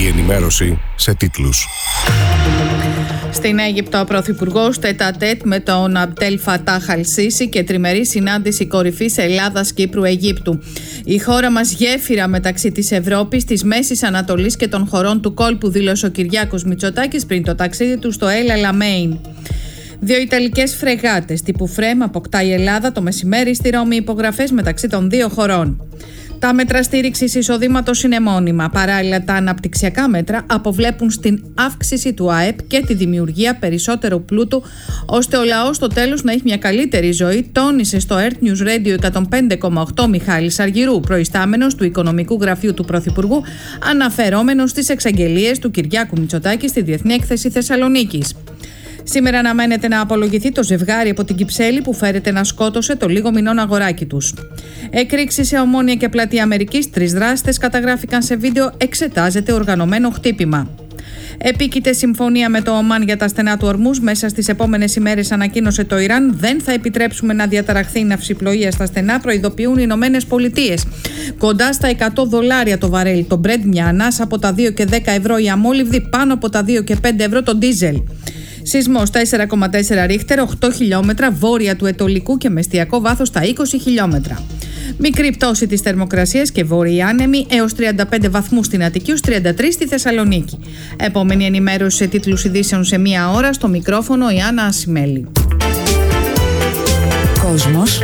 Η ενημέρωση σε τίτλους. Στην Αίγυπτο, ο Πρωθυπουργός τέτα-τέτ με τον Αμπτέλ Φατάχ Αλ-Σίσι και τριμερή συνάντηση κορυφής Ελλάδας-Κύπρου-Αιγύπτου. Η χώρα μας γέφυρα μεταξύ της Ευρώπης, της Μέσης Ανατολής και των χωρών του κόλπου, δήλωσε ο Κυριάκος Μητσοτάκης πριν το ταξίδι του στο El Alamein. 2 Ιταλικές φρεγάτες τύπου Φρέμ αποκτά η Ελλάδα το μεσημέρι στη Ρώμη, υπογραφές μεταξύ των 2 χωρών. Τα μέτρα στήριξης εισοδήματος είναι μόνιμα. Παράλληλα, τα αναπτυξιακά μέτρα αποβλέπουν στην αύξηση του ΑΕΠ και τη δημιουργία περισσότερου πλούτου, ώστε ο λαός στο τέλος να έχει μια καλύτερη ζωή, τόνισε στο Earth News Radio 105,8 Μιχάλης Αργυρού, προϊστάμενος του Οικονομικού Γραφείου του Πρωθυπουργού, αναφερόμενος στις εξαγγελίες του Κυριάκου Μητσοτάκη στη Διεθνή Έκθεση Θεσσαλονίκης. Σήμερα αναμένεται να απολογηθεί το ζευγάρι από την Κυψέλη που φέρεται να σκότωσε το λίγο μηνών αγοράκι τους. Εκρήξη σε Ομόνια και Πλατεία Αμερικής, 3 δράστες καταγράφηκαν σε βίντεο, εξετάζεται οργανωμένο χτύπημα. Επίκειται συμφωνία με το Ομάν για τα στενά του Ορμούζ. Μέσα στις επόμενες ημέρες, ανακοίνωσε το Ιράν, δεν θα επιτρέψουμε να διαταραχθεί η ναυσιπλοεία στα στενά, προειδοποιούν οι Ηνωμένες Πολιτείες. Κοντά στα $100 το βαρέλι το Brent, μια ανάσα από τα 2 και 10 ευρώ η αμόλυβδη, πάνω από τα 2 και 5 ευρώ το ντίζελ. Σεισμός 4,4 ρίχτερ, 8 χιλιόμετρα βόρεια του Ετωλικού και με εστιακό βάθος στα 20 χιλιόμετρα. Μικρή πτώση της θερμοκρασίας και βόρειοι άνεμοι έως 35 βαθμούς στην Αττική, ως 33 στη Θεσσαλονίκη. Επόμενη ενημέρωση σε τίτλους ειδήσεων σε 1 ώρα, στο μικρόφωνο η Άννα Ασημέλη. Κόσμος